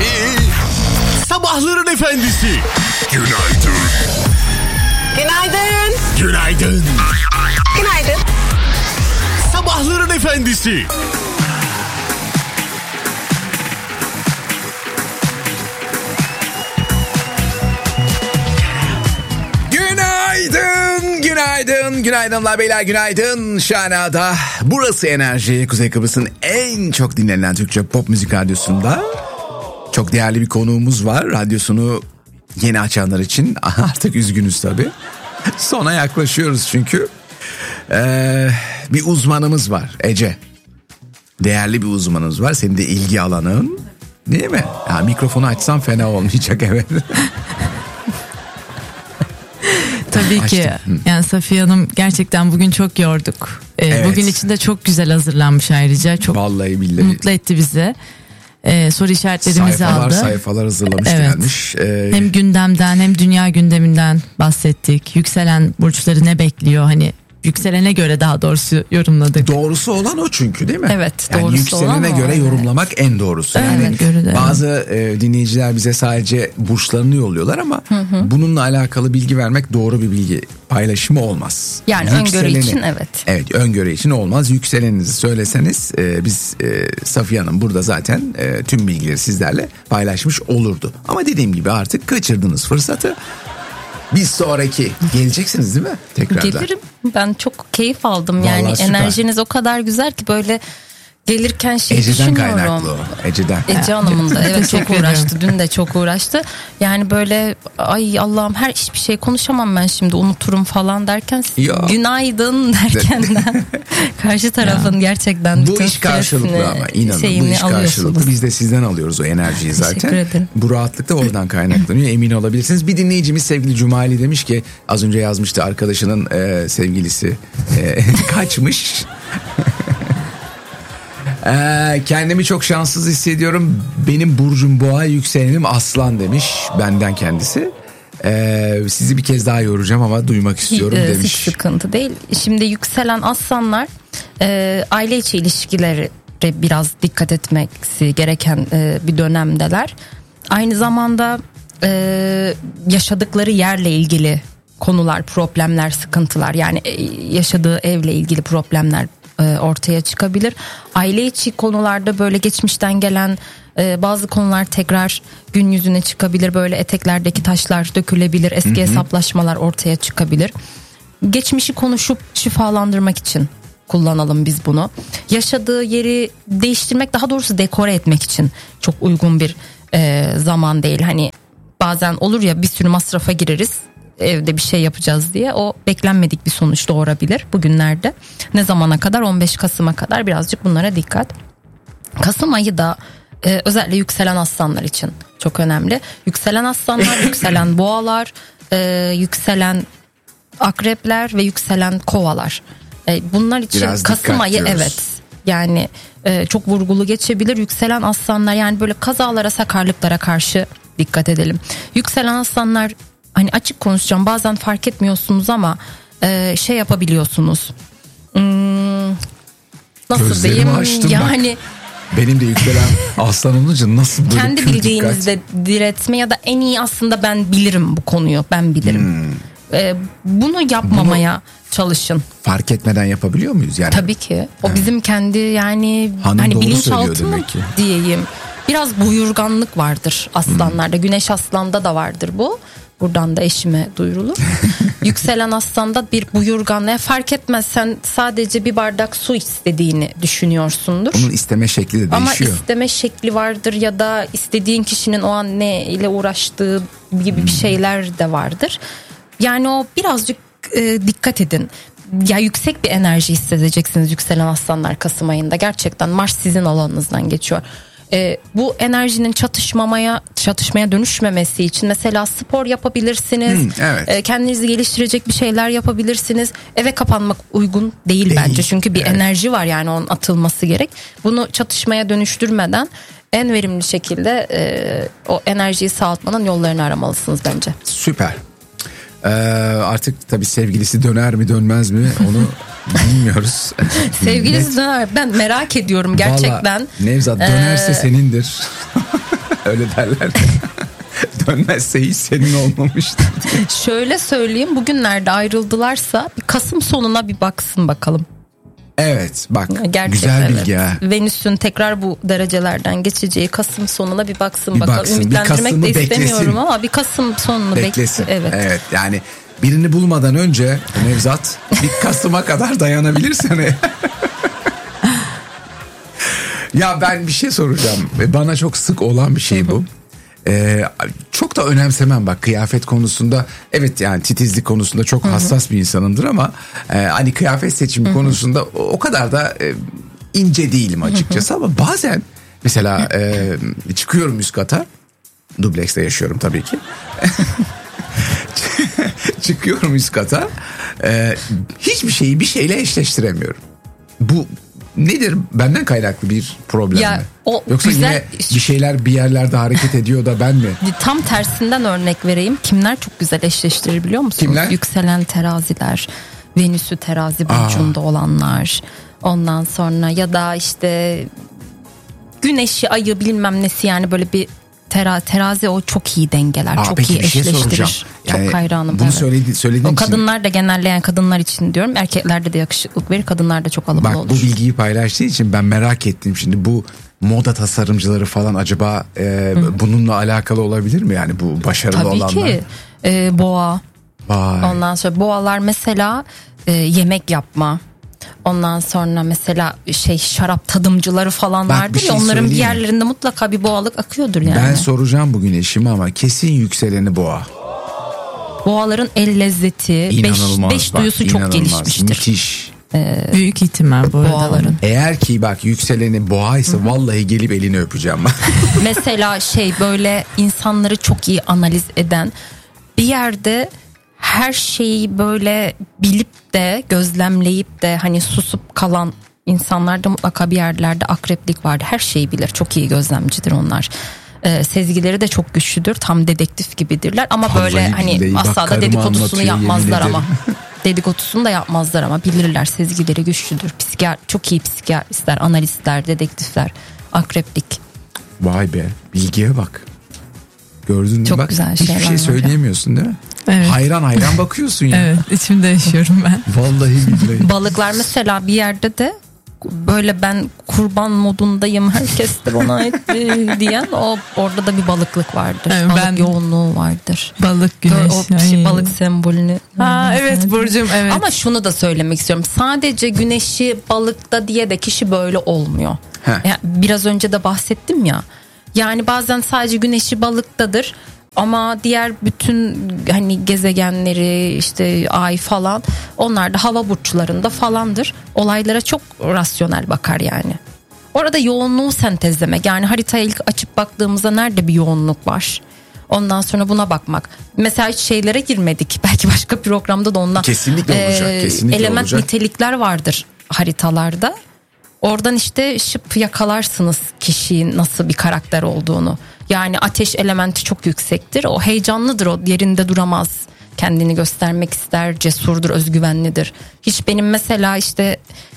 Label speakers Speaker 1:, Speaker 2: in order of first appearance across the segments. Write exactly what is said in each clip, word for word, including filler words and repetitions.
Speaker 1: Sabahların efendisi. Günaydın.
Speaker 2: Günaydın.
Speaker 1: Günaydın.
Speaker 2: Günaydın.
Speaker 1: Sabahların efendisi. Günaydın, günaydın, günaydınlar beyler, günaydın. Şanada. Burası Enerji, Kuzey Kıbrıs'ın en çok dinlenen Türkçe pop müzik radyosunda. Çok değerli bir konuğumuz var. Radyosunu yeni açanlar için artık üzgünüz tabii. Sona yaklaşıyoruz çünkü. Ee, bir uzmanımız var, Ece. Değerli bir uzmanımız var. Senin de ilgi alanın, değil mi? Ya, mikrofonu açsam fena olmayacak, evet.
Speaker 3: Tabii ki. Yani Safiye Hanım, gerçekten bugün çok yorduk. Ee, evet. Bugün için de çok güzel hazırlanmış ayrıca. Çok
Speaker 1: vallahi billahi
Speaker 3: mutlu etti bizi. Ee, soru işaretlerimizi
Speaker 1: sayfalar,
Speaker 3: aldı.
Speaker 1: Sayfalar hazırlamış,
Speaker 3: evet.
Speaker 1: gelmiş. Ee...
Speaker 3: Hem gündemden hem dünya gündeminden bahsettik. Yükselen burçları ne bekliyor? Hani yükselene göre daha doğrusu yorumladık.
Speaker 1: Doğrusu olan o çünkü, değil mi?
Speaker 3: Evet,
Speaker 1: yani
Speaker 3: doğrusu
Speaker 1: yükselene
Speaker 3: olan
Speaker 1: göre
Speaker 3: o,
Speaker 1: yorumlamak
Speaker 3: evet.
Speaker 1: en doğrusu.
Speaker 3: Evet,
Speaker 1: yani
Speaker 3: göre
Speaker 1: bazı e, dinleyiciler bize sadece burçlarını yolluyorlar ama hı hı. bununla alakalı bilgi vermek doğru bir bilgi paylaşımı olmaz.
Speaker 2: Yani yükseleni, öngörü için evet.
Speaker 1: Evet, öngörü için olmaz. Yükseleninizi söyleseniz e, biz e, Safiye Hanım burada zaten e, tüm bilgileri sizlerle paylaşmış olurdu. Ama dediğim gibi artık kaçırdınız fırsatı. Bir sonraki geleceksiniz değil mi? Tekrardan.
Speaker 2: Gelirim. Ben çok keyif aldım.
Speaker 1: Vallahi
Speaker 2: yani
Speaker 1: süper.
Speaker 2: Enerjiniz o kadar güzel ki böyle gelirken şey
Speaker 1: Ece'den
Speaker 2: düşünüyorum.
Speaker 1: kaynaklı o. Ece'den.
Speaker 2: Ece Hanım'ın da evet çok uğraştı. Dün de çok uğraştı. Yani böyle ay Allah'ım her hiçbir şey konuşamam ben şimdi, unuturum falan derken
Speaker 1: ya.
Speaker 2: Günaydın derken karşı tarafın ya. gerçekten
Speaker 1: bu iş karşılıklı ama inanın bu iş karşılıklı. Biz de sizden alıyoruz o enerjiyi zaten.
Speaker 2: Teşekkür ederim.
Speaker 1: Bu rahatlık da oradan kaynaklanıyor. Emin olabilirsiniz. Bir dinleyicimiz sevgili Cumali demiş ki, az önce yazmıştı, arkadaşının e, sevgilisi e, kaçmış. Ee, kendimi çok şanssız hissediyorum. Benim burcum boğa, yükselenim aslan demiş benden kendisi. Ee, sizi bir kez daha yoracağım ama duymak istiyorum
Speaker 2: hiç,
Speaker 1: demiş.
Speaker 2: Hiç sıkıntı değil. Şimdi yükselen aslanlar e, aile içi ilişkileri biraz dikkat etmesi gereken e, bir dönemdeler. Aynı zamanda e, yaşadıkları yerle ilgili konular, problemler, sıkıntılar, yani e, yaşadığı evle ilgili problemler ortaya çıkabilir. Aile içi konularda böyle geçmişten gelen e, bazı konular tekrar gün yüzüne çıkabilir. Böyle eteklerdeki taşlar dökülebilir. Eski hı hı. hesaplaşmalar ortaya çıkabilir. Geçmişi konuşup şifalandırmak için kullanalım biz bunu. Yaşadığı yeri değiştirmek, daha doğrusu dekore etmek için çok uygun bir e, zaman değil. Hani bazen olur ya, bir sürü masrafa gireriz, evde bir şey yapacağız diye, o beklenmedik bir sonuç doğurabilir bugünlerde. Ne zamana kadar? on beş Kasım'a kadar birazcık bunlara dikkat. Kasım ayı da e, özellikle yükselen aslanlar için çok önemli. Yükselen aslanlar, yükselen boğalar, e, yükselen akrepler ve yükselen kovalar. E, bunlar için
Speaker 1: biraz
Speaker 2: Kasım ayı
Speaker 1: diyoruz.
Speaker 2: evet yani e, çok vurgulu geçebilir. Yükselen aslanlar, yani böyle kazalara, sakarlıklara karşı dikkat edelim. Yükselen aslanlar, hani açık konuşacağım, bazen fark etmiyorsunuz ama e, şey yapabiliyorsunuz. Hmm, nasıl
Speaker 1: Gözlerimi
Speaker 2: diyeyim?
Speaker 1: açtım
Speaker 2: yani
Speaker 1: bak. Benim de yükselen aslan olunca nasıl böyle
Speaker 2: kendi bildiğinizde diretme ya da en iyi aslında ben bilirim bu konuyu, ben bilirim. Hmm. E, bunu yapmamaya bunu çalışın.
Speaker 1: Fark etmeden yapabiliyor muyuz yani?
Speaker 2: Tabii ki. O evet. bizim kendi yani
Speaker 1: Hanım
Speaker 2: hani
Speaker 1: bilinçaltı
Speaker 2: mı diyeyim. Biraz buyurganlık vardır aslanlarda. Hmm. Güneş aslanda da vardır bu. Buradan da eşime duyurulur. Yükselen aslanda bir buyurganlığa, fark etmez, sen sadece bir bardak su istediğini düşünüyorsundur.
Speaker 1: Onun isteme şekli de
Speaker 2: ama
Speaker 1: değişiyor.
Speaker 2: Ama isteme şekli vardır ya da istediğin kişinin o an ne ile uğraştığı gibi hmm. bir şeyler de vardır. Yani o birazcık e, dikkat edin. Ya yüksek bir enerji hissedeceksiniz yükselen aslanlar Kasım ayında. Gerçekten Mars sizin alanınızdan geçiyor. Ee, bu enerjinin çatışmamaya çatışmaya dönüşmemesi için mesela spor yapabilirsiniz. Hmm, evet. ee, kendinizi geliştirecek bir şeyler yapabilirsiniz. Eve kapanmak uygun değil, değil. bence. Çünkü bir evet. enerji var, yani onun atılması gerek. Bunu çatışmaya dönüştürmeden en verimli şekilde e, o enerjiyi sağlatmanın yollarını aramalısınız bence.
Speaker 1: Süper. Ee, artık tabii sevgilisi döner mi dönmez mi onu bilmiyoruz.
Speaker 2: Sevgilisi döner, ben merak ediyorum gerçekten.
Speaker 1: Vallahi Nevzat dönerse ee... senindir. Öyle derler. Dönmezse hiç senin olmamıştır.
Speaker 2: Şöyle söyleyeyim, bugünlerde ayrıldılarsa bir Kasım sonuna bir baksın bakalım.
Speaker 1: Evet bak
Speaker 2: gerçekten
Speaker 1: güzel bilgi
Speaker 2: evet.
Speaker 1: ha.
Speaker 2: Venüs'ün tekrar bu derecelerden geçeceği Kasım sonuna bir baksın
Speaker 1: bir
Speaker 2: bakalım.
Speaker 1: Baksın,
Speaker 2: Ümitlendirmek de istemiyorum
Speaker 1: beklesin.
Speaker 2: ama bir Kasım sonunu beklesin.
Speaker 1: Beklesin.
Speaker 2: Evet.
Speaker 1: evet yani birini bulmadan önce Nevzat bir Kasım'a kadar dayanabilirsen. Ya ben bir şey soracağım. Bana çok sık olan bir şey bu. Ee, çok da önemsemem bak kıyafet konusunda. Evet yani titizlik konusunda çok hassas bir insanımdır ama e, hani kıyafet seçimi konusunda o, o kadar da e, ince değilim açıkçası. Ama bazen mesela e, çıkıyorum üst kata, dublekste yaşıyorum tabii ki. Çıkıyorum üst kata, e, hiçbir şeyi bir şeyle eşleştiremiyorum. Bu nedir? Benden kaynaklı bir problem
Speaker 2: ya,
Speaker 1: mi?
Speaker 2: O
Speaker 1: Yoksa
Speaker 2: güzel...
Speaker 1: yine bir şeyler bir yerlerde hareket ediyor da ben mi?
Speaker 2: Tam tersinden örnek vereyim. Kimler çok güzel eşleştirir biliyor musunuz?
Speaker 1: Kimler?
Speaker 2: Yükselen teraziler, Venüs'ü terazi burcunda Aa. olanlar. Ondan sonra ya da işte güneşi, ayı bilmem nesi, yani böyle bir tera, terazi o çok iyi dengeler.
Speaker 1: Aa,
Speaker 2: çok
Speaker 1: peki,
Speaker 2: iyi eşleştirir.
Speaker 1: Şey yani
Speaker 2: çok hayranım.
Speaker 1: Bunu
Speaker 2: evet.
Speaker 1: söyledi, söylediğin
Speaker 2: o
Speaker 1: için.
Speaker 2: kadınlar da genelleyen kadınlar için diyorum. Erkeklerde de yakışıklık verir, kadınlar da çok alımlı
Speaker 1: Bak,
Speaker 2: olur.
Speaker 1: bu bilgiyi paylaştığı için ben merak ettim şimdi, bu moda tasarımcıları falan acaba e, bununla alakalı olabilir mi? Yani bu başarılı
Speaker 2: Tabii
Speaker 1: olanlar.
Speaker 2: Tabii ki. Ee, boğa.
Speaker 1: Vay.
Speaker 2: Ondan sonra boğalar mesela e, yemek yapma. Ondan sonra mesela şey şarap tadımcıları falan
Speaker 1: Bak,
Speaker 2: vardır
Speaker 1: bir şey
Speaker 2: ya, onların bir
Speaker 1: söyleyeyim mi?
Speaker 2: yerlerinde mutlaka bir boğalık akıyordur yani.
Speaker 1: Ben soracağım bugün eşime ama kesin yükseleni boğa.
Speaker 2: Boğaların el lezzeti,
Speaker 1: İnanılmaz,
Speaker 2: beş, beş
Speaker 1: bak,
Speaker 2: duyusu çok
Speaker 1: inanılmaz,
Speaker 2: gelişmiştir.
Speaker 1: Müthiş.
Speaker 3: Ee, Büyük ihtimal bu arada.
Speaker 2: Boğaların.
Speaker 1: Eğer ki bak yükseleni boğa ise vallahi gelip elini öpeceğim.
Speaker 2: Mesela şey, böyle insanları çok iyi analiz eden, bir yerde her şeyi böyle bilip de gözlemleyip de hani susup kalan insanlarda mutlaka bir yerlerde akreplik vardı. Her şeyi bilir. Çok iyi gözlemcidir onlar. Ee, sezgileri de çok güçlüdür. Tam dedektif gibidirler ama
Speaker 1: Vallahi
Speaker 2: böyle hani
Speaker 1: billahi, bak,
Speaker 2: asla da
Speaker 1: karımı
Speaker 2: dedikodusunu
Speaker 1: anlatıyor,
Speaker 2: yapmazlar
Speaker 1: yemin
Speaker 2: ama. Dedikodusunu da yapmazlar ama bilirler, sezgileri güçlüdür. Psikiyat çok iyi psikiyatristler, analistler, dedektifler, akreplik.
Speaker 1: Vay be, bilgiye bak. Gördün mü?
Speaker 2: Çok
Speaker 1: bak,
Speaker 2: güzel
Speaker 1: hiçbir
Speaker 2: şeyler
Speaker 1: şey
Speaker 2: var
Speaker 1: söyleyemiyorsun değil mi?
Speaker 3: Evet.
Speaker 1: Hayran hayran bakıyorsun ya.
Speaker 3: Evet, içimde yaşıyorum ben.
Speaker 1: Vallahi billahi.
Speaker 2: Balıklar mesela bir yerde de böyle ben kurban modundayım, herkes de bana etti diyen, o orada da bir balıklık vardır.
Speaker 3: Evet,
Speaker 2: balık
Speaker 3: ben,
Speaker 2: yoğunluğu vardır.
Speaker 3: Balık, güneş.
Speaker 2: O şey, balık sembolünü.
Speaker 3: Ha, evet Burcu'm, evet.
Speaker 2: Ama şunu da söylemek istiyorum. Sadece güneşi balıkta diye de kişi böyle olmuyor. Yani biraz önce de bahsettim ya. Yani bazen sadece güneşi balıktadır. Ama diğer bütün hani gezegenleri, işte ay falan, onlar da hava burçlarında falandır. Olaylara çok rasyonel bakar yani. Orada yoğunluğu sentezlemek, yani haritaya ilk açıp baktığımızda nerede bir yoğunluk var? Ondan sonra buna bakmak. Mesela hiç şeylere girmedik. Belki başka programda da ondan.
Speaker 1: Kesinlikle olacak.
Speaker 2: Ee,
Speaker 1: kesinlikle
Speaker 2: element
Speaker 1: olacak.
Speaker 2: nitelikler vardır haritalarda. Oradan işte şıp yakalarsınız kişinin nasıl bir karakter olduğunu. Yani ateş elementi çok yüksektir. O heyecanlıdır, o yerinde duramaz. Kendini göstermek ister, cesurdur, özgüvenlidir. Hiç benim mesela işte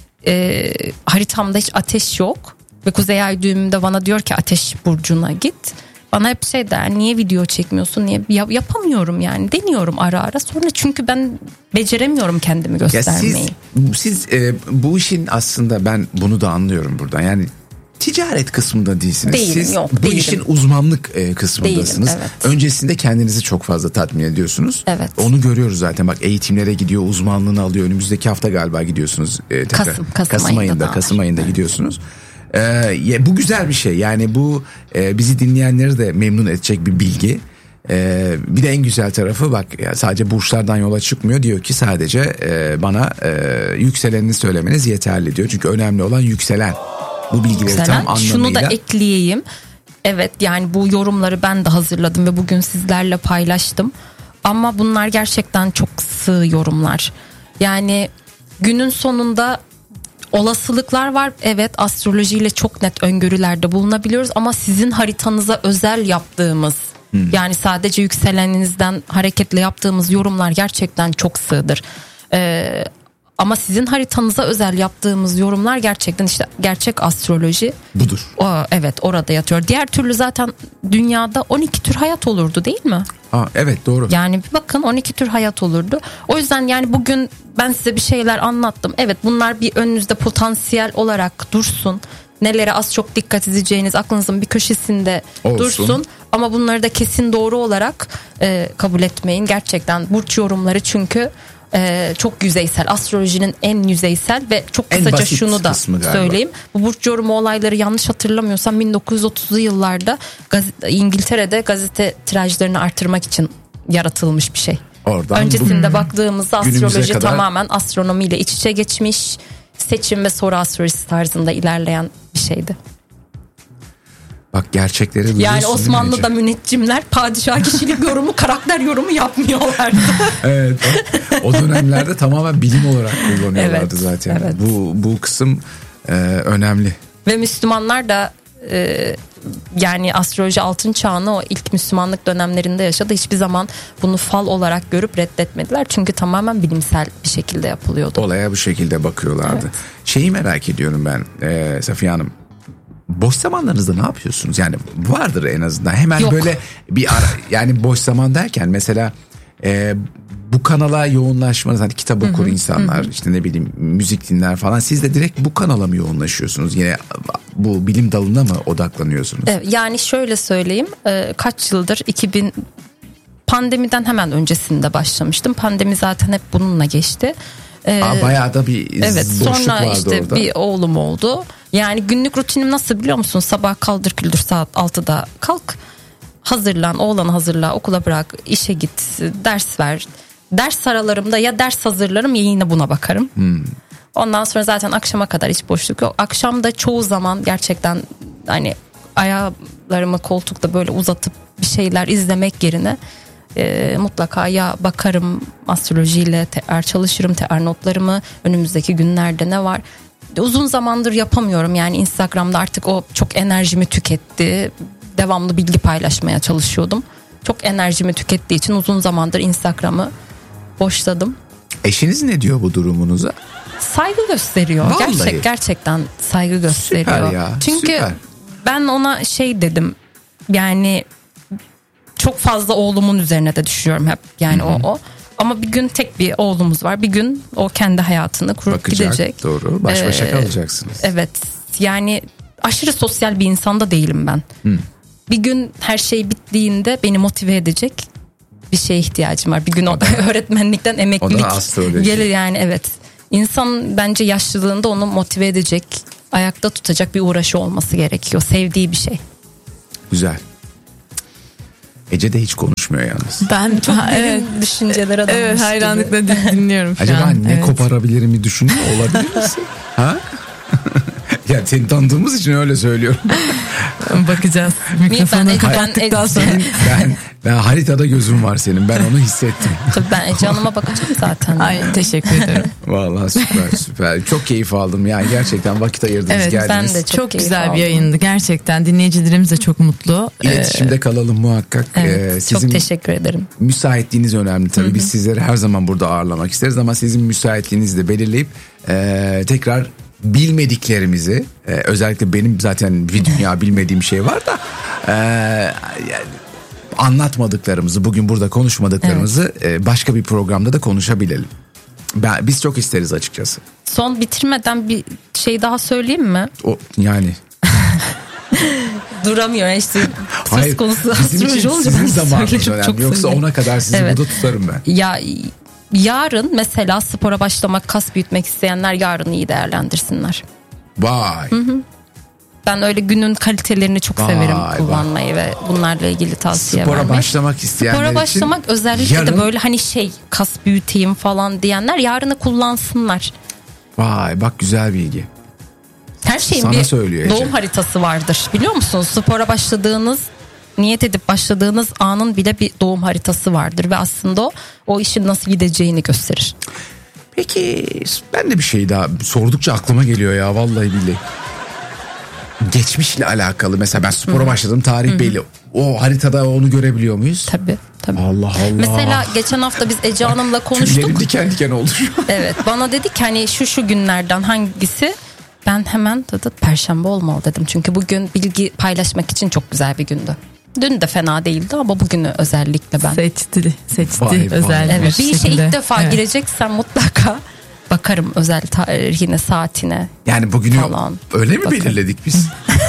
Speaker 2: e, haritamda hiç ateş yok. Ve Kuzey Ay düğümümde bana diyor ki ateş burcuna git. Bana hep şey der, niye video çekmiyorsun, niye ya, yapamıyorum yani, deniyorum ara ara, sonra çünkü ben beceremiyorum kendimi göstermeyi.
Speaker 1: Ya siz siz e, bu işin aslında, ben bunu da anlıyorum buradan, yani ticaret kısmında değilsiniz.
Speaker 2: Değilim,
Speaker 1: siz
Speaker 2: yok,
Speaker 1: bu
Speaker 2: değilim.
Speaker 1: işin uzmanlık e, kısmındasınız.
Speaker 2: Değilim, evet.
Speaker 1: Öncesinde kendinizi çok fazla tatmin ediyorsunuz.
Speaker 2: Evet.
Speaker 1: Onu görüyoruz zaten, bak eğitimlere gidiyor, uzmanlığını alıyor. Önümüzdeki hafta galiba gidiyorsunuz. E, tekrar.
Speaker 2: Kasım, Kasım,
Speaker 1: Kasım ayında,
Speaker 2: ayında
Speaker 1: Kasım ayında gidiyorsunuz. Ee, bu güzel bir şey yani, bu e, bizi dinleyenleri de memnun edecek bir bilgi. Ee, bir de en güzel tarafı bak ya, sadece burçlardan yola çıkmıyor, diyor ki sadece e, bana e, yükselenini söylemeniz yeterli diyor, çünkü önemli olan yükselen. Bu bilgileri
Speaker 2: Yükselen,
Speaker 1: tam anlamıyla.
Speaker 2: şunu da ekleyeyim, evet yani bu yorumları ben de hazırladım ve bugün sizlerle paylaştım ama bunlar gerçekten çok sığ yorumlar. Yani günün sonunda olasılıklar var, evet, astrolojiyle çok net öngörülerde bulunabiliyoruz ama sizin haritanıza özel yaptığımız hmm. yani sadece yükseleninizden hareketle yaptığımız yorumlar gerçekten çok sığdır. Ee, Ama sizin haritanıza özel yaptığımız yorumlar gerçekten işte gerçek astroloji.
Speaker 1: Budur.
Speaker 2: O, evet, orada yatıyor. Diğer türlü zaten dünyada on iki tür hayat olurdu değil mi?
Speaker 1: Ha, evet doğru.
Speaker 2: Yani bir bakın on iki tür hayat olurdu. O yüzden yani bugün ben size bir şeyler anlattım. Evet, bunlar bir önünüzde potansiyel olarak dursun. Nelere az çok dikkat edeceğiniz aklınızın bir köşesinde olsun. Dursun. Ama bunları da kesin doğru olarak e, kabul etmeyin. Gerçekten burç yorumları çünkü e, çok yüzeysel. Astrolojinin en yüzeysel ve çok kısaca şunu da söyleyeyim. Bu burç yorumu olayları yanlış hatırlamıyorsam bin dokuz yüz otuzlu yıllarda gazete, İngiltere'de gazete tirajlarını artırmak için yaratılmış bir şey. Oradan öncesinde baktığımızda astroloji kadar... tamamen astronomiyle iç içe geçmiş, seçim ve soru astrolojisi tarzında ilerleyen bir şeydi.
Speaker 1: Bak gerçekleri duyuyorsun.
Speaker 2: Yani Osmanlı'da müneccimler padişah kişilik yorumu, karakter yorumu yapmıyorlardı.
Speaker 1: Evet. O, o dönemlerde tamamen bilim olarak kullanıyorlardı evet, zaten. Evet. Bu bu kısım e, önemli.
Speaker 2: Ve Müslümanlar da e, yani astroloji altın çağını o ilk Müslümanlık dönemlerinde yaşadı. Hiçbir zaman bunu fal olarak görüp reddetmediler. Çünkü tamamen bilimsel bir şekilde yapılıyordu.
Speaker 1: Olaya bu şekilde bakıyorlardı. Evet. Şeyi merak ediyorum ben e, Safiye Hanım. Boş zamanlarınızda ne yapıyorsunuz? Yani vardır en azından. Hemen Yok. böyle bir ara, yani boş zaman derken mesela e, bu kanala yoğunlaşmanız, hani kitap okur hı hı, insanlar, hı. işte ne bileyim müzik dinler falan. Siz de direkt bu kanala mı yoğunlaşıyorsunuz? Yine bu bilim dalına mı odaklanıyorsunuz?
Speaker 2: Evet, yani şöyle söyleyeyim, e, kaç yıldır iki bin pandemiden hemen öncesinde başlamıştım. Pandemi zaten hep bununla geçti.
Speaker 1: Ee, Aa, bayağı da bir
Speaker 2: evet,
Speaker 1: boşluk vardı
Speaker 2: sonra işte
Speaker 1: orada.
Speaker 2: Bir oğlum oldu. Yani günlük rutinim nasıl biliyor musun? Sabah kaldır küldür saat altıda kalk. Hazırlan, oğlanı hazırla, okula bırak, işe git, ders ver. Ders aralarımda ya ders hazırlarım ya yine buna bakarım. Hmm. Ondan sonra zaten akşama kadar hiç boşluk yok. Akşamda çoğu zaman gerçekten hani ayaklarımı koltukta böyle uzatıp bir şeyler izlemek yerine E, mutlaka ya bakarım astrolojiyle, tekrar çalışırım, tekrar notlarımı, önümüzdeki günlerde ne var. Uzun zamandır yapamıyorum yani, Instagram'da artık o çok enerjimi tüketti. Devamlı bilgi paylaşmaya çalışıyordum. Çok enerjimi tükettiği için uzun zamandır Instagram'ı boşladım.
Speaker 1: Eşiniz ne diyor bu durumunuza?
Speaker 2: Saygı gösteriyor.
Speaker 1: Vallahi.
Speaker 2: Gerçek gerçekten saygı gösteriyor.
Speaker 1: Süper ya.
Speaker 2: Çünkü
Speaker 1: süper.
Speaker 2: Ben ona şey dedim. Yani çok fazla oğlumun üzerine de düşüyorum hep. Yani Hı-hı. o o. Ama bir gün tek bir oğlumuz var. Bir gün o kendi hayatını kurup Bakacak, gidecek.
Speaker 1: Doğru. Baş başa ee, kalacaksınız.
Speaker 2: Evet. Yani aşırı sosyal bir insan da değilim ben. Hı. Bir gün her şey bittiğinde beni motive edecek bir şeye ihtiyacım var. Bir gün o, o da, öğretmenlikten emeklilik gelir yani, evet. İnsan bence yaşlılığında onu motive edecek, ayakta tutacak bir uğraşı olması gerekiyor. Sevdiği bir şey.
Speaker 1: Güzel. Ece de hiç konuşmuyor yalnız.
Speaker 2: Ben çok ha, evet. düşünceler adammış.
Speaker 3: Evet, hayranlıkla dinliyorum şu
Speaker 1: Acaba
Speaker 3: an.
Speaker 1: ne
Speaker 3: evet.
Speaker 1: koparabilirim düşünüyor olabilir misin? Ha? Ya seni tanıdığımız için öyle söylüyorum.
Speaker 3: Bakacağız. Mikrofonu kapattıktan sonra.
Speaker 1: Ben, ben haritada gözüm var senin. Ben onu hissettim.
Speaker 2: Tabii ben Ece Hanım'a bakacağım zaten.
Speaker 3: Ay, teşekkür ederim.
Speaker 1: Vallahi süper süper. Çok keyif aldım. Yani gerçekten vakit ayırdınız, evet,
Speaker 2: Ben
Speaker 1: geldiniz.
Speaker 2: de çok,
Speaker 3: çok güzel
Speaker 2: aldım.
Speaker 3: bir yayındı. Gerçekten dinleyicilerimiz de çok mutlu.
Speaker 1: İletişimde ee, kalalım muhakkak.
Speaker 2: Evet, ee, sizin çok teşekkür ederim.
Speaker 1: Müsaitliğiniz önemli tabii. Hı-hı. Biz sizleri her zaman burada ağırlamak isteriz ama sizin müsaitliğinizi de belirleyip e, tekrar bilmediklerimizi, e, özellikle benim zaten bir dünya bilmediğim şey var da e, yani anlatmadıklarımızı, bugün burada konuşmadıklarımızı evet. e, başka bir programda da konuşabilelim. Ben, biz çok isteriz açıkçası.
Speaker 2: Son bitirmeden bir şey daha söyleyeyim mi?
Speaker 1: O yani.
Speaker 2: Duramıyor işte. Söz
Speaker 1: Hayır,
Speaker 2: konusu
Speaker 1: bizim için sizin zamanınız önemli. Yoksa söyleyeyim. Ona kadar sizi evet. burada tutarım ben.
Speaker 2: Ya yarın mesela spora başlamak, kas büyütmek isteyenler yarın iyi değerlendirsinler.
Speaker 1: Vay. Hı hı.
Speaker 2: Ben öyle günün kalitelerini çok vay, severim kullanmayı vay. Ve bunlarla ilgili tavsiye
Speaker 1: Spora
Speaker 2: vermeyi.
Speaker 1: Spora başlamak isteyenler
Speaker 2: Spora
Speaker 1: için.
Speaker 2: başlamak özellikle yarın... de böyle hani şey kas büyüteyim falan diyenler yarını kullansınlar.
Speaker 1: Vay bak, güzel bilgi.
Speaker 2: Her şeyin sana bir doğum haritası vardır, biliyor musunuz? Spora başladığınız, niyet edip başladığınız anın bile bir doğum haritası vardır ve aslında o, o işin nasıl gideceğini gösterir.
Speaker 1: Peki ben de bir şey daha sordukça aklıma geliyor ya, vallahi billahi. Geçmişle alakalı mesela ben spora Hı-hı. başladım, tarih Hı-hı. belli. O haritada onu görebiliyor muyuz?
Speaker 2: Tabii Tabii.
Speaker 1: Allah Allah.
Speaker 2: Mesela geçen hafta biz Ece Hanım'la konuştuk.
Speaker 1: Tüylerim diken diken oldu.
Speaker 2: Evet, bana dedi ki hani şu şu günlerden hangisi? Ben hemen dedi Perşembe olmalı dedim. Çünkü bugün bilgi paylaşmak için çok güzel bir gündü. Dün de fena değildi ama bugünü özellikle ben
Speaker 3: seçti. Seçti
Speaker 1: vay,
Speaker 3: özel
Speaker 2: vay.
Speaker 3: bir
Speaker 2: Evet, bir işe
Speaker 3: şekilde.
Speaker 2: ilk defa
Speaker 3: evet.
Speaker 2: gireceksem mutlaka bakarım özel tarihine, saatine.
Speaker 1: Yani bugünü
Speaker 2: falan.
Speaker 1: Öyle mi
Speaker 2: Bakın.
Speaker 1: belirledik biz?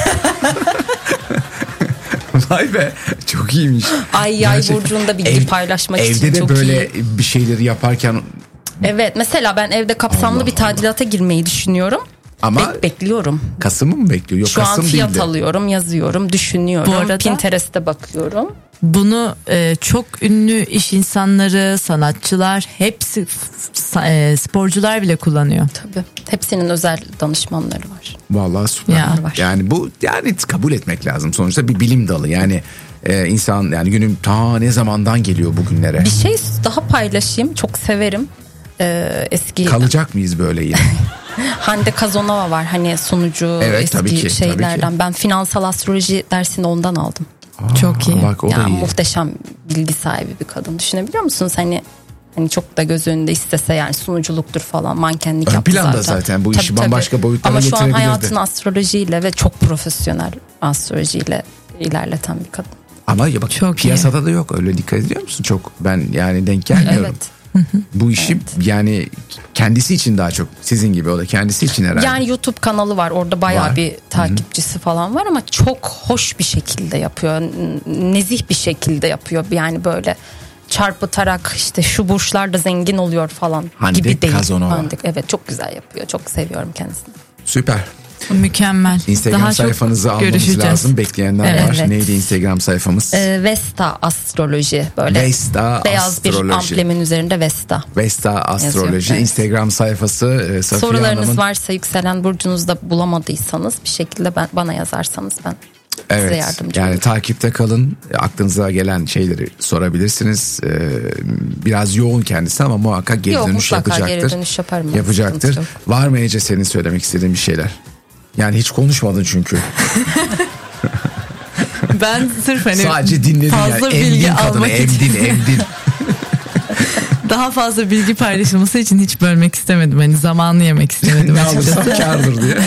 Speaker 1: Vay be, çok iyiymiş.
Speaker 2: Ay yay
Speaker 1: Gerçekten.
Speaker 2: burcunda bilgi
Speaker 1: Ev-
Speaker 2: paylaşmak
Speaker 1: evde
Speaker 2: için
Speaker 1: de
Speaker 2: çok
Speaker 1: böyle
Speaker 2: iyi.
Speaker 1: bir şeyleri yaparken
Speaker 2: Evet, mesela ben evde kapsamlı
Speaker 1: Allah
Speaker 2: bir tadilata girmeyi düşünüyorum.
Speaker 1: ama
Speaker 2: Bek- bekliyorum.
Speaker 1: Kasım'ı mı bekliyor? Yok,
Speaker 2: Şu
Speaker 1: Kasım
Speaker 2: an fiyat
Speaker 1: değildi.
Speaker 2: alıyorum, yazıyorum, düşünüyorum.
Speaker 3: Bu arada-
Speaker 2: Pinterest'te bakıyorum.
Speaker 3: Bunu e, çok ünlü iş insanları, sanatçılar, hepsi f- e, sporcular bile kullanıyor.
Speaker 2: Tabii. Hepsinin özel danışmanları var.
Speaker 1: Vallahi süper.
Speaker 3: Ya.
Speaker 2: Var.
Speaker 1: Yani bu yani kabul etmek lazım. Sonuçta bir bilim dalı. Yani e, insan yani günün ta ne zamandan geliyor bugünlere?
Speaker 2: Bir şey daha paylaşayım. Çok severim. Ee, eski
Speaker 1: Kalacak mıyız böyle yine?
Speaker 2: Hande Kazonova var. Hani sunucu
Speaker 1: Evet,
Speaker 2: eski
Speaker 1: tabii ki,
Speaker 2: şeylerden.
Speaker 1: tabii ki.
Speaker 2: Ben finansal astroloji dersini ondan aldım.
Speaker 1: Aa,
Speaker 3: Çok iyi.
Speaker 1: Bak o da
Speaker 2: Yani
Speaker 1: iyi.
Speaker 2: muhteşem bilgi sahibi bir kadın. Düşünebiliyor musunuz? Hani hani çok da göz önünde istese yani sunuculuktur falan, mankenlik
Speaker 1: Ön
Speaker 2: yaptı
Speaker 1: planda
Speaker 2: zaten.
Speaker 1: zaten bu işi bambaşka boyutlara
Speaker 2: Ama şu an
Speaker 1: getirebilirdi.
Speaker 2: hayatını astrolojiyle ve çok profesyonel astrolojiyle ilerleten bir kadın.
Speaker 1: Ama ya bak
Speaker 3: Çok
Speaker 1: piyasada da yok, öyle dikkat ediyor musun? Çok ben yani denk gelmiyorum.
Speaker 2: Evet.
Speaker 1: Bu işi yani kendisi için daha çok, sizin gibi o da kendisi için herhalde.
Speaker 2: Yani YouTube kanalı var, orada bayağı
Speaker 1: Var.
Speaker 2: bir takipçisi falan var ama çok hoş bir şekilde yapıyor. N- Nezih bir şekilde yapıyor. Yani böyle çarpıtarak işte şu burçlar da zengin oluyor falan
Speaker 1: Hande
Speaker 2: gibi değil.
Speaker 1: Kazonova.
Speaker 2: Hande, evet, çok güzel yapıyor. Çok seviyorum kendisini.
Speaker 1: Süper.
Speaker 3: Mükemmel.
Speaker 1: Instagram
Speaker 3: Daha çok
Speaker 1: sayfanızı almamız
Speaker 3: görüşeceğiz.
Speaker 1: lazım. Bekleyenler
Speaker 2: Evet.
Speaker 1: var. Neydi Instagram sayfamız?
Speaker 2: Ee, Vesta Astroloji, böyle
Speaker 1: Vesta
Speaker 2: beyaz bir
Speaker 1: Astroloji.
Speaker 2: amblemin üzerinde Vesta.
Speaker 1: Vesta Astroloji
Speaker 2: Yazıyor, evet.
Speaker 1: Instagram sayfası. e, Safiye
Speaker 2: Sorularınız
Speaker 1: Hanım'ın.
Speaker 2: varsa yükselen burcunuzda bulamadıysanız bir şekilde ben, bana yazarsanız ben size
Speaker 1: Evet.
Speaker 2: yardımcı
Speaker 1: Yani
Speaker 2: olurum.
Speaker 1: takipte kalın. Aklınıza gelen şeyleri sorabilirsiniz. Ee, biraz yoğun kendisi ama muhakkak geri
Speaker 2: Yok,
Speaker 1: dönüş
Speaker 2: mutlaka
Speaker 1: yapacaktır.
Speaker 2: geri dönüş yaparım ben,
Speaker 1: Yapacaktır.
Speaker 2: sıkıntı
Speaker 1: Var mı Ece senin söylemek istediğin bir şeyler? Yani hiç konuşmadın çünkü.
Speaker 3: Ben sırf hani
Speaker 1: Sadece dinledin
Speaker 3: fazla
Speaker 1: yani.
Speaker 3: bilgi
Speaker 1: Emdin kadını,
Speaker 3: almak için.
Speaker 1: emdin, emdin.
Speaker 3: daha fazla bilgi paylaşılması için hiç bölmek istemedim. Hani zamanını yemek istemedim
Speaker 1: Ne
Speaker 3: açıkçası.
Speaker 1: alırsam kârdır diye.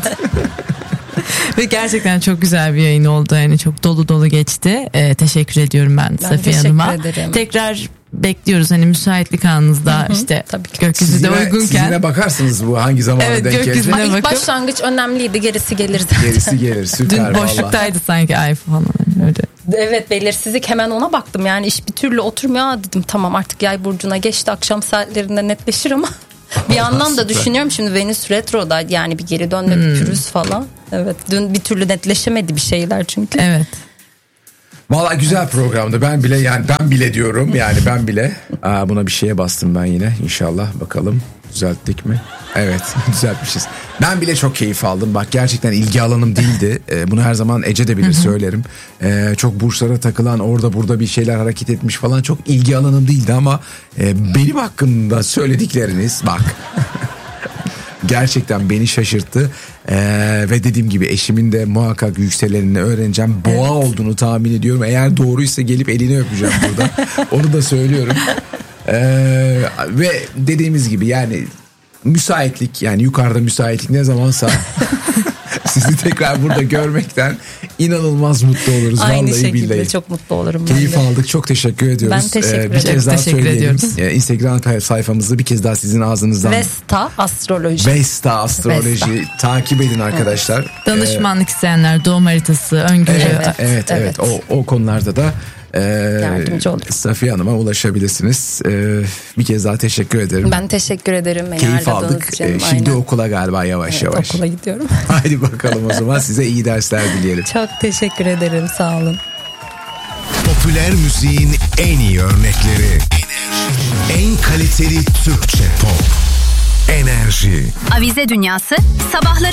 Speaker 3: Ve gerçekten çok güzel bir yayın oldu. Yani çok dolu dolu geçti. Ee, teşekkür ediyorum ben,
Speaker 2: Ben
Speaker 3: Safiye
Speaker 2: teşekkür
Speaker 3: Hanım'a.
Speaker 2: ederim.
Speaker 3: Tekrar bekliyoruz hani müsaitlik anınızda işte
Speaker 2: tabii ki.
Speaker 3: gökyüzü
Speaker 1: Siz
Speaker 3: de
Speaker 1: yine, siz
Speaker 3: uygunken.
Speaker 1: yine bakarsınız bu hangi zamana
Speaker 3: Evet,
Speaker 1: denk
Speaker 3: gökyüzüne
Speaker 1: gelecek.
Speaker 2: Ama ilk
Speaker 3: bakıp-
Speaker 2: başlangıç önemliydi, gerisi gelir zaten.
Speaker 1: Gerisi gelir, süper
Speaker 3: Dün
Speaker 1: valla.
Speaker 3: boşluktaydı sanki ay falan öyle.
Speaker 2: Evet, belirsizlik, hemen ona baktım yani iş bir türlü oturmuyor. Aa, dedim tamam artık yay burcuna geçti, akşam saatlerinde netleşir ama bir yandan da
Speaker 1: süper.
Speaker 2: düşünüyorum şimdi Venüs retroda, yani bir geri dönme
Speaker 3: Hmm.
Speaker 2: bir pürüz falan. Evet, dün bir türlü netleşemedi bir şeyler çünkü.
Speaker 3: Evet.
Speaker 1: Valla güzel programdı. Ben bile yani ben bile diyorum yani ben bile. Aa, buna bir şeye bastım ben yine. İnşallah bakalım düzelttik mi? Evet düzeltmişiz. Ben bile çok keyif aldım. Bak gerçekten ilgi alanım değildi. Ee, bunu her zaman Ece de bilir söylerim. Ee, çok burçlara takılan, orada burada bir şeyler hareket etmiş falan çok ilgi alanım değildi ama e, benim hakkımda söyledikleriniz bak. Gerçekten beni şaşırttı. Ee, ve dediğim gibi eşimin de muhakkak yükselenini öğreneceğim. Boğa
Speaker 2: Evet.
Speaker 1: olduğunu tahmin ediyorum. Eğer doğruysa gelip elini öpeceğim burada. Onu da söylüyorum. Ee, ve dediğimiz gibi yani müsaitlik, yani yukarıda müsaitlik ne zamansa sizi tekrar burada görmekten inanılmaz mutlu oluruz.
Speaker 2: Aynı
Speaker 1: Vallahi
Speaker 2: şekilde
Speaker 1: billahi.
Speaker 2: çok mutlu olurum ben
Speaker 1: Keyif
Speaker 2: de.
Speaker 1: aldık. Çok teşekkür ediyoruz.
Speaker 2: Ben teşekkür
Speaker 1: bir
Speaker 2: ederim.
Speaker 1: kez daha
Speaker 3: Teşekkür
Speaker 1: söyleyelim.
Speaker 3: ediyoruz.
Speaker 1: Ee, Instagram sayfamızda bir kez daha sizin ağzınızdan.
Speaker 2: Vesta Astroloji.
Speaker 1: Vesta Astroloji
Speaker 2: Vesta.
Speaker 1: takip edin arkadaşlar.
Speaker 3: Danışmanlık isteyenler, doğum haritası, öngörü.
Speaker 1: Evet, evet, evet,
Speaker 2: evet.
Speaker 1: O, o konularda da e,
Speaker 2: Yardımcı oluruz.
Speaker 1: Safiye Hanım'a ulaşabilirsiniz. E, bir kez daha teşekkür ederim.
Speaker 2: Ben teşekkür ederim. beni
Speaker 1: Keyif
Speaker 2: ağırladığınız
Speaker 1: aldık.
Speaker 2: için.
Speaker 1: E, şimdi
Speaker 2: Aynen.
Speaker 1: okula galiba yavaş
Speaker 2: Evet,
Speaker 1: yavaş.
Speaker 2: okula gidiyorum.
Speaker 1: Haydi bakalım o zaman, size iyi dersler dileyelim.
Speaker 2: Çok teşekkür ederim, sağ olun.
Speaker 4: Popüler müziğin en iyi örnekleri. En kaliteli Türkçe pop. Enerji.
Speaker 5: Avize Dünyası sabahları